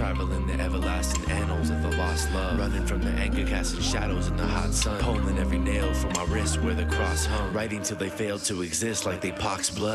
traveling the everlasting annals of the lost love, running from the anger, casting shadows in the hot sun, pulling every nail from my wrist where the cross hung, writing till they failed to exist like they pox blood.